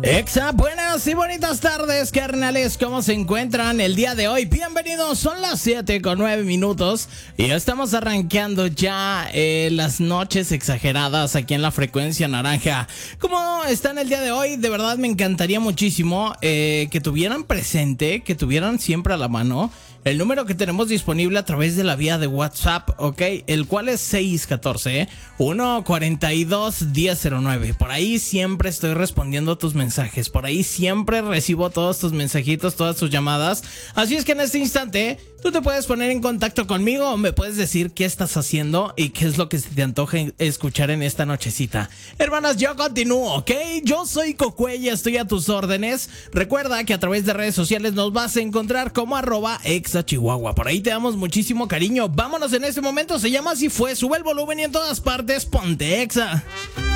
Exa, buenas y bonitas tardes, carnales. ¿Cómo se encuentran el día de hoy? Bienvenidos, son las 7:09 y estamos arranqueando ya las noches exageradas aquí en la frecuencia naranja. ¿Cómo están el día de hoy? De verdad me encantaría muchísimo que tuvieran presente, que tuvieran siempre a la mano el número que tenemos disponible a través de la vía de WhatsApp, ¿ok? El cual es 614-142-1009. Por ahí siempre estoy respondiendo tus mensajes. Por ahí siempre recibo todos tus mensajitos, todas tus llamadas. Así es que en este instante tú te puedes poner en contacto conmigo o me puedes decir qué estás haciendo y qué es lo que se te antoja escuchar en esta nochecita. Hermanas, yo continúo, ¿ok? Yo soy Cocuella, estoy a tus órdenes. Recuerda que a través de redes sociales nos vas a encontrar como @ExaChihuahua. Por ahí te damos muchísimo cariño. Vámonos en este momento, se llama Así Fue. Sube el volumen y en todas partes ponte Exa.